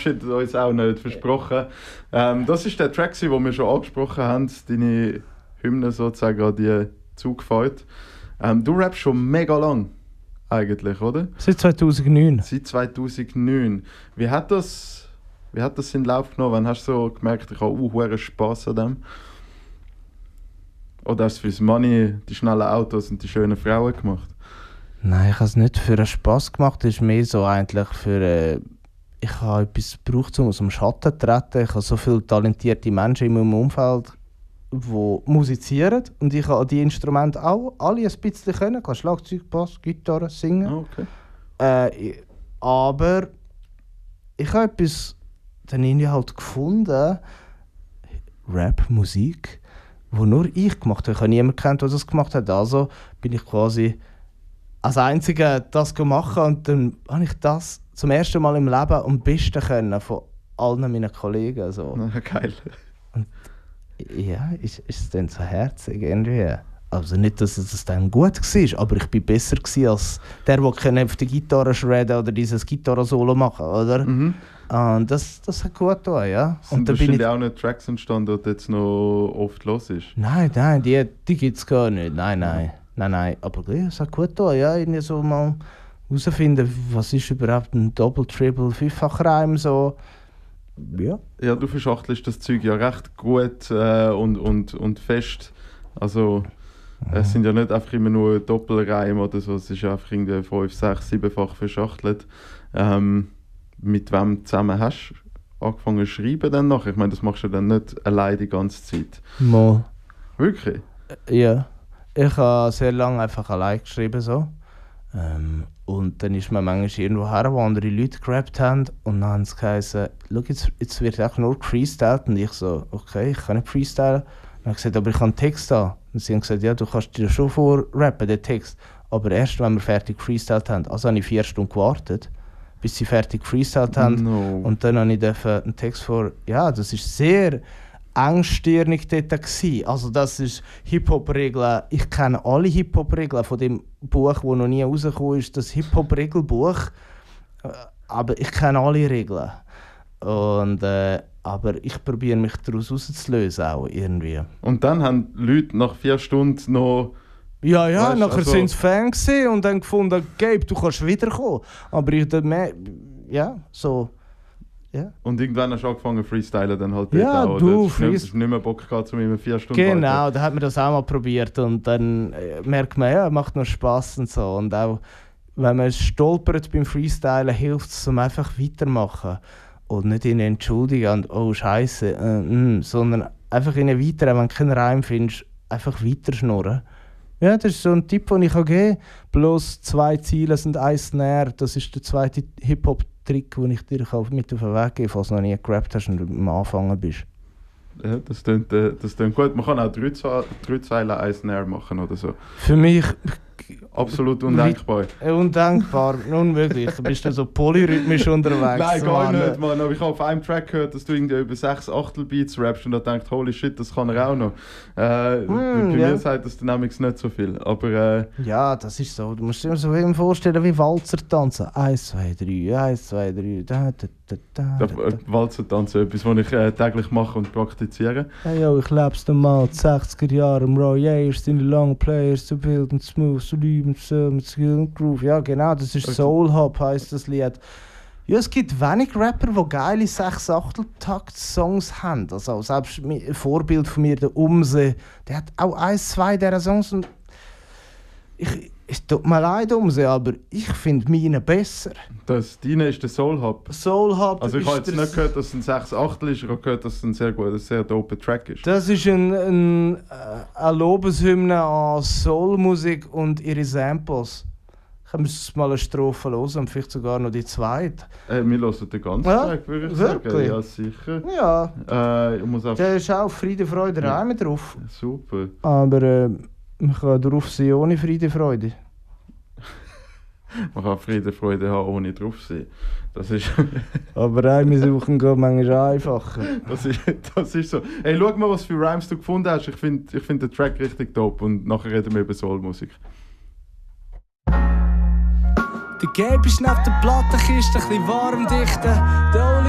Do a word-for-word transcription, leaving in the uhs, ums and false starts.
verabschieden uns auch nicht, versprochen. Ähm, das ist der Track, den wir schon angesprochen haben, deine Hymne sozusagen an die zugefeuert. Ähm, du rappst schon mega lang, eigentlich, oder? Seit zweitausendneun. Seit zweitausendneun. Wie hat das, wie hat das in den Lauf genommen? Wann hast du so gemerkt, ich habe uh, Spass an dem? Oder hast du fürs Money die schnellen Autos und die schönen Frauen gemacht? Nein, ich habe es nicht für einen Spass gemacht. Es ist mehr so eigentlich für... Äh, ich habe etwas gebraucht, um aus dem Schatten zu treten. Ich habe so viele talentierte Menschen in meinem Umfeld, die musizieren. Und ich habe die Instrumente auch alle ein bisschen können. Ich kann Schlagzeug, Bass, Gitarre, singen. Oh, okay. Äh, aber ich habe etwas dann irgendwie halt gefunden, Rap, Musik, wo nur ich gemacht habe. Ich habe niemanden kennt, der das gemacht hat. Also bin ich quasi als Einziger das gemacht und dann habe ich das zum ersten Mal im Leben am besten können von allen meinen Kollegen. So. Na, geil. Und ja, ist, ist es dann so herzig irgendwie. Also nicht, dass es dann gut war, aber ich war besser als der, der auf die Gitarre shredden oder dieses Gitarre-Solo machen, oder? Mhm. Und das, das hat gut getan, ja. Sind Und da bin wahrscheinlich ich... auch nicht Tracks entstanden, die jetzt noch oft los ist? Nein, nein, die, die gibt es gar nicht. Nein, nein. Nein, nein. Aber ja, es hat gut getan, ja. Irgendwie so mal herausfinden, was ist überhaupt ein Double, Triple, Fünffach-Reim so. Ja. Ja, du verschachtelst das Zeug ja recht gut äh, und, und, und fest. Also Ja. es sind ja nicht einfach immer nur Doppelreime oder so, es ist einfach irgendwie fünf, sechs, siebenfach verschachtelt. Ähm, mit wem zusammen hast du angefangen zu schreiben dann noch? Ich meine, das machst du dann nicht allein die ganze Zeit. Mal. Wirklich? Ja. Ich habe sehr lange einfach allein geschrieben so. Ähm, und dann ist man manchmal irgendwo her, wo andere Leute gerappt haben und dann haben sie geheißen, schau, jetzt, jetzt wird auch nur gefreestylt und ich so, okay, ich kann nicht freestylen. Dann habe ich gesagt, aber ich habe einen Text da. Und sie haben gesagt, ja, du kannst dir schon vorrappen, den Text. Aber erst, wenn wir fertig gefreestylt haben. Also habe ich vier Stunden gewartet, bis sie fertig gefreestylt haben. No. Und dann habe ich einen Text vor. Ja, das war sehr engstirnig dort gewesen. Also das ist Hip-Hop-Regeln. Ich kenne alle Hip-Hop-Regeln von dem Buch, das noch nie rausgekommen ist. Das Hip-Hop-Regelbuch. Aber ich kenne alle Regeln. Und, äh, aber ich probiere mich daraus rauszulösen auch irgendwie. Und dann haben die Leute nach vier Stunden noch... Ja, ja, Weißt, nachher also- sind sie Fan gewesen und dann gefunden, Gabe, du kannst wiederkommen. Aber ich dann mehr, ja, so, ja. Und irgendwann hast du angefangen zu freestylen, dann halt Ja, dort auch. du, Du hast nicht, Freest- hast nicht mehr Bock gehabt, um immer vier Stunden Genau, da hat man das auch mal probiert und dann äh, merkt man, ja, macht noch Spass und so. Und auch, wenn man stolpert beim Freestylen, hilft es, um einfach weitermachen. Und nicht in entschuldigen und oh Scheiße, äh, mm, sondern einfach in weiter, wenn du keinen Reim findest, einfach weiter schnurren. Ja, das ist so ein Tipp, den ich geben kann. Bloß zwei Ziele sind ein Snare. Das ist der zweite Hip-Hop-Trick, den ich dir mit auf den Weg gebe, falls du noch nie gerappt hast und am Anfang bist. Ja, das klingt, äh, das klingt gut. Man kann auch drei, Ze- drei Zeilen ein Snare machen oder so. Für mich Absolut undenkbar. Äh, undenkbar, unmöglich. Du bist du so polyrhythmisch unterwegs. Nein, gar Mann. nicht, Mann. Aber ich habe auf einem Track gehört, dass du irgendwie über sechs Achtelbeats rappst und da denkt, holy shit, das kann er auch noch. Äh, Mm, bei ja. mir sagt das dynamics nicht so viel. Aber äh, Ja, das ist so. Du musst dir so wie vorstellen, wie Walzer tanzen. Eins, zwei, drei, eins, zwei, drei. Da, da, da, da, da, da. äh, Walzer tanzen, etwas, was ich äh, täglich mache und praktiziere. Hey yo, ich leb's dann mal, die sechziger Jahre im Roy Ayers, seine langen Players, so wild und smooth, so lieb und so, mit Skill und Groove. Ja genau, das ist Okay. Soul Hop, heisst das Lied. Ja, es gibt wenig Rapper, die geile sechs Achteltakt Songs haben. Also selbst mi- ein Vorbild von mir, der Umse, der hat auch ein, zwei dieser Songs und ich, es tut mir leid, Umse, aber ich finde meine besser. Das, deine ist der Soul Hub. Soul Hop Also ich ist habe jetzt der- nicht gehört, dass es ein sechs Achtel ist, ich habe gehört, dass es ein sehr guter, sehr doper Track ist. Das ist ein, ein, äh, eine Lobeshymne an Soulmusik und ihre Samples. Ich muss mal eine Strophe hören und vielleicht sogar noch die zweite. Äh, wir hören den ganzen Ja, Track, würde ich wirklich? sagen. Ja, sicher. Ja, Äh, ich muss auch... da ist auch Friede, Freude, Ja. Reime drauf. Super. Aber äh, man kann drauf sein ohne Friede, Freude. Man kann Friede, Freude haben, ohne drauf sein. Das ist, Aber Reime suchen geht manchmal einfacher. das ist, das ist so. Hey, schau mal, was für Rhymes du gefunden hast. Ich finde ich find den Track richtig top und nachher reden wir über Soulmusik. Der Gabe ist neben der Plattenkiste ein bisschen warm dichten. Der